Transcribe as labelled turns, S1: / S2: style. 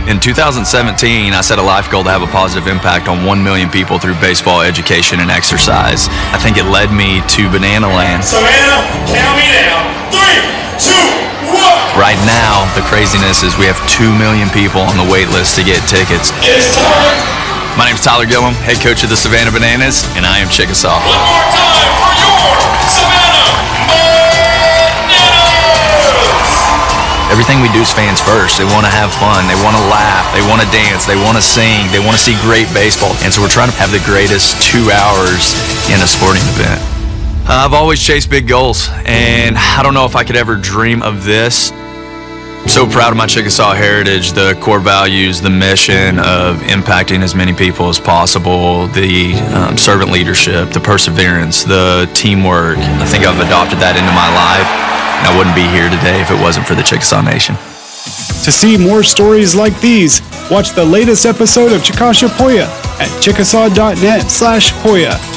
S1: In 2017, I set a life goal to have a positive impact on 1 million people through baseball education and exercise. I think it led me to Banana Land.
S2: Savannah, count me down. 3, 2, 1.
S1: Right now, the craziness is we have 2 million people on the wait list to get tickets.
S2: It's time.
S1: My name's Tyler Gillum, head coach of the Savannah Bananas, and I am Chickasaw.
S2: One more time for your Savannah Bananas.
S1: Everything we do is fans first. They want to have fun. They want to laugh. They want to dance. They want to sing. They want to see great baseball. And so we're trying to have the greatest 2 hours in a sporting event. I've always chased big goals, and I don't know if I could ever dream of this. I'm so proud of my Chickasaw heritage, the core values, the mission of impacting as many people as possible, the servant leadership, the perseverance, the teamwork. I think I've adopted that into my life. I wouldn't be here today if it wasn't for the Chickasaw Nation.
S3: To see more stories like these, watch the latest episode of Chickasha Poya at chickasaw.net/Poya.